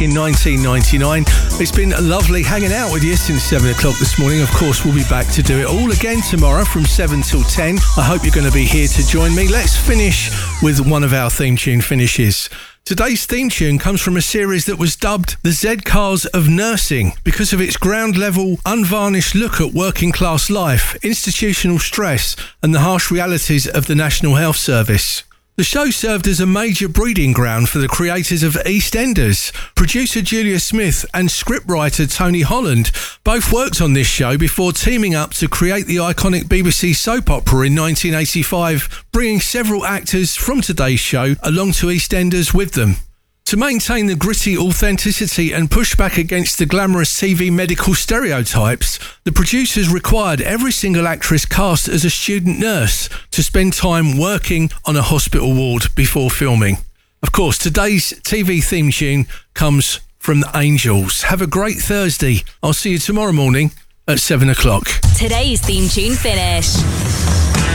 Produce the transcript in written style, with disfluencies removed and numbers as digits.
in 1999. It's been lovely hanging out with you since 7 o'clock this morning. Of course, we'll be back to do it all again tomorrow from 7 till 10. I hope you're going to be here to join me. Let's finish with one of our theme tune finishes. Today's theme tune comes from a series that was dubbed the Z-Cars of Nursing because of its ground-level, unvarnished look at working-class life, institutional stress and the harsh realities of the National Health Service. The show served as a major breeding ground for the creators of EastEnders. Producer Julia Smith and scriptwriter Tony Holland both worked on this show before teaming up to create the iconic BBC soap opera in 1985, bringing several actors from today's show along to EastEnders with them. To maintain the gritty authenticity and push back against the glamorous TV medical stereotypes, the producers required every single actress cast as a student nurse to spend time working on a hospital ward before filming. Of course, today's TV theme tune comes from the Angels. Have a great Thursday. I'll see you tomorrow morning at 7 o'clock. Today's theme tune finish.